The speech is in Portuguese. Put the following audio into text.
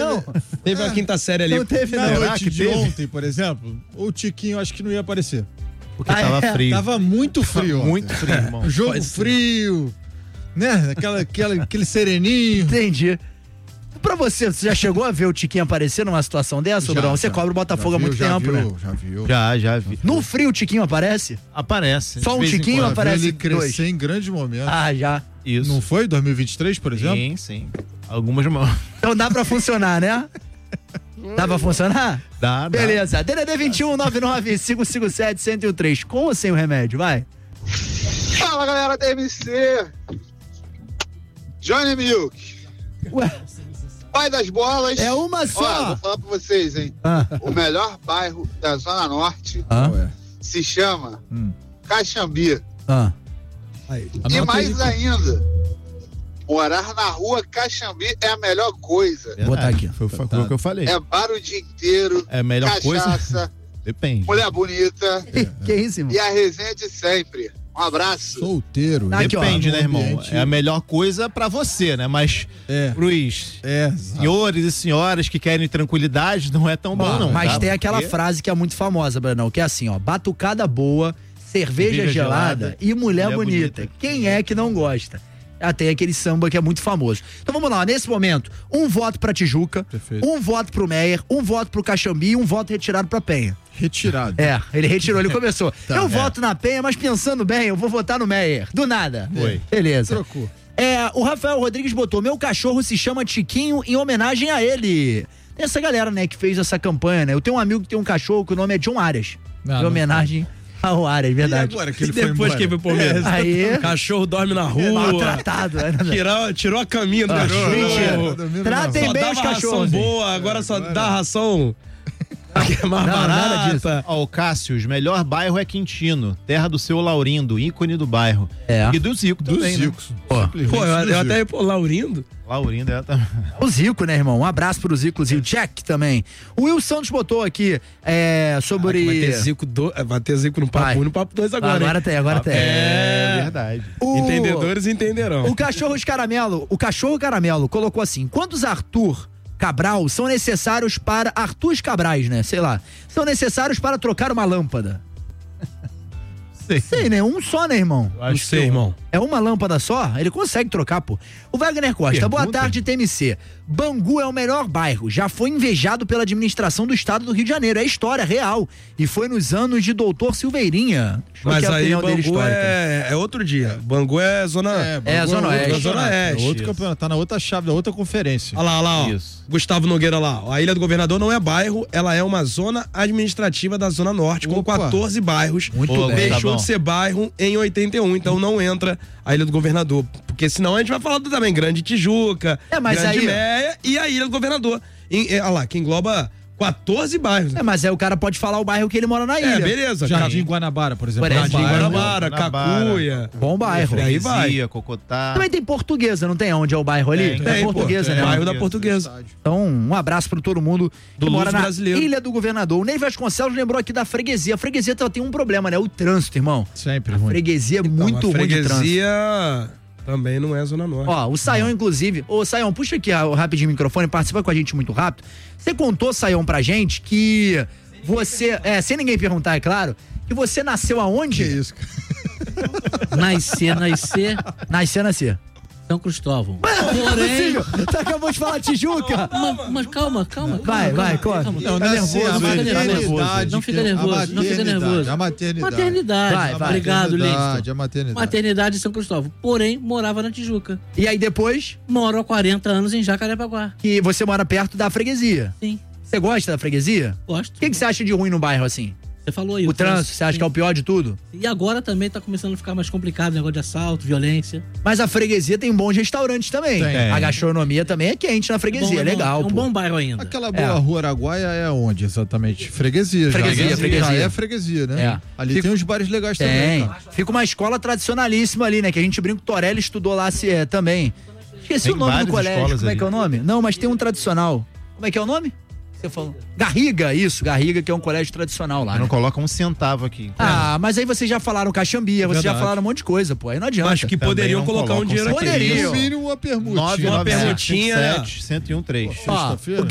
não. Teve uma quinta série ali. Não teve, Na não. noite de ontem, por exemplo, o Tiquinho acho que não ia aparecer. Porque tava frio. Tava muito frio. Muito frio, irmão. Jogo Pode ser. frio, né? Aquele sereninho. Entendi. Pra você já chegou a ver o Tiquinho aparecer numa situação dessa, Brão? Você cobre o Botafogo há muito tempo, né? Já viu. Já vi. No frio o Tiquinho aparece? Aparece. Só um de vez em Tiquinho quando. aparece? Ele crescer dois. em grandes momentos. Ah, já. Isso. Não foi? 2023, por exemplo? Sim. Algumas mãos. Então dá pra funcionar, né? Dá pra funcionar? Dá. Beleza. DDD 21 99 557 1013. Com ou sem o remédio? Vai. Fala, galera da MC. Johnny Milk, Ué, pai das bolas. é uma Olha, só. vou falar pra vocês, hein? Ah. O melhor bairro da Zona Norte Ah. se chama Caxambi. Ah. E Anota mais aí. ainda, morar na rua Caxambi é a melhor coisa. Vou botar aqui. Foi o que eu falei. É bar o dia inteiro, É a melhor cachaça, coisa? Depende. mulher bonita Que isso, irmão? e a resenha de sempre. Um abraço. Solteiro. Aqui, ó, Depende, no né, irmão? ambiente. É a melhor coisa pra você, né? Mas pros exato. senhores e senhoras que querem tranquilidade, não é tão bom, não. Mas tá? tem aquela Porque frase que é muito famosa, Branão, que é assim, ó, batucada boa, cerveja gelada e mulher bonita. Quem é que não gosta? Tem aquele samba que é muito famoso. Então vamos lá, nesse momento, um voto pra Tijuca, Perfeito. um voto pro Meyer, um voto pro Caxambi e um voto retirado pra Penha. Retirado. Ele retirou, ele começou. Tá, Voto na Penha, mas pensando bem, eu vou votar no Meyer. Do nada. Foi. Beleza. Trocou. O Rafael Rodrigues botou: meu cachorro se chama Tiquinho em homenagem a ele. Tem essa galera, né, que fez essa campanha, né? Eu tenho um amigo que tem um cachorro que o nome é John Arias. Não, em homenagem ao Arias, E verdade. agora que ele E foi depois embora? que ele foi pro Palmeiras? Aí, Cachorro dorme na rua. maltratado. Né? Tirou a caminha do cachorro. Mentira. Tratem Só bem dava os ração cachorros. boa, agora só dá ração que é mais Não, nada barata. disso. Ó, o Cássius, melhor bairro é Quintino, terra do seu Laurindo, ícone do bairro. É. E do Zico Dos também, né? Zicos. Pô, Simplesmente Pô, eu dos até Zicos. pô, Laurindo. Laurindo é também. O Zico, né, irmão? Um abraço pro Zico e o Jack também. O Will Santos botou aqui sobre. Vai ter Zico no papo Vai. 1 e no papo 2 agora. Agora hein? tem, agora tem. É verdade. Entendedores entenderão. O cachorro caramelo colocou assim: quantos Arthur Cabral são necessários para Arthur Cabrais, né? Sei lá. São necessários para trocar uma lâmpada. Sei, né? Um só, né, irmão? Não sei, irmão. É uma lâmpada só? Ele consegue trocar, pô. O Wagner Costa, boa Pergunta. tarde, TMC. Bangu é o melhor bairro. Já foi invejado pela administração do estado do Rio de Janeiro. É história real. E foi nos anos de Doutor Silveirinha. Mas Qual que é a aí opinião dele Bangu histórica? é outro dia. Bangu é zona... É, Zona Oeste. Zona Oeste. É outro campeonato, tá na outra chave, da outra conferência. Olha lá, ó. Isso. Gustavo Nogueira lá. A Ilha do Governador não é bairro, ela é uma zona administrativa da Zona Norte, com Opa. 14 bairros. Muito bem. Deixou Tá bom. de ser bairro em 81, então não entra a Ilha do Governador. Porque senão a gente vai falar também Grande Tijuca, mas Grande aí- Meia e a Ilha do Governador. Olha lá, que engloba 14 bairros. Mas aí o cara pode falar o bairro que ele mora na ilha. Beleza. Jardim Guanabara, por exemplo. Por exemplo. Jardim Bairro. Guanabara, Cacuia. Bom bairro. E aí vai. Freguesia, Cocotá. Também tem Portuguesa, não tem? Onde é o bairro ali? Tem, É Tem, Portuguesa, pô, né? Bairro da Isso, Portuguesa. Então, um abraço pra todo mundo que Do mora Luso na brasileiro. Ilha do Governador. O Ney Vasconcelos lembrou aqui da freguesia. A freguesia tem um problema, né? O trânsito, irmão. Sempre A ruim. freguesia é muito Não, a ruim de trânsito. freguesia também não é Zona Norte. Ó, o Saião, inclusive. Ô, Saião, puxa aqui rapidinho o microfone, participa com a gente muito rápido. Você contou, Saião, pra gente que você, sem ninguém perguntar, é claro, que você nasceu aonde? Que isso, cara? Nascer. São Cristóvão. Porém... Você acabou de falar Tijuca. Mas calma. Vai, conta. Não, Tá nascer, nervoso, a não fica maternidade. Não fica nervoso, não fica nervoso. A maternidade. Maternidade. Vai. Obrigado, Maternidade, Leandro. a maternidade. Maternidade em São Cristóvão. Porém, morava na Tijuca. E aí depois, Moro há 40 anos em Jacarepaguá. que você mora perto da freguesia. Sim, Você gosta da freguesia? gosto. O que você acha de ruim no bairro assim? Você falou aí. O trânsito, você acha que é o pior de tudo? E agora também tá começando a ficar mais complicado o negócio de assalto, violência. Mas a freguesia tem bons restaurantes também. Tem. A gastronomia também é quente na freguesia, é legal, É um pô. bom bairro ainda. Aquela boa rua Araguaia é onde exatamente? Freguesia. Freguesia. Já é freguesia, né? É. Ali tem uns bares legais também, Tem. cara. Fica uma escola tradicionalíssima ali, né? Que a gente brinca que o Torelli estudou lá também. Esqueci Tem o nome do várias colégio. escolas Como é que é o ali. nome? Não, mas tem um tradicional. Como é que é o nome? Você falou. Garriga, isso. Garriga, que é um colégio tradicional lá. Não Né? coloca um centavo aqui. Ah, mas aí vocês já falaram Caxambia, vocês já Verdade. falaram um monte de coisa, pô. Aí não adianta. Acho que Também poderiam não colocar um colocam dinheiro aqui. Poderiam. No mínimo uma permutinha. 997 permutinha, 1013. Ó, Sexta-feira.